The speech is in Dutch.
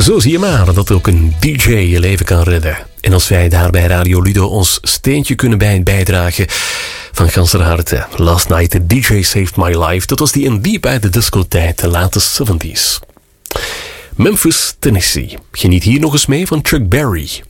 Zo zie je maar dat ook een DJ je leven kan redden. En als wij daar bij Radio Lido ons steentje kunnen bijdragen van ganser harte. Last Night, the DJ Saved My Life. Dat was die in diep uit de discotijd, de late 70s. Memphis, Tennessee. Geniet hier nog eens mee van Chuck Berry.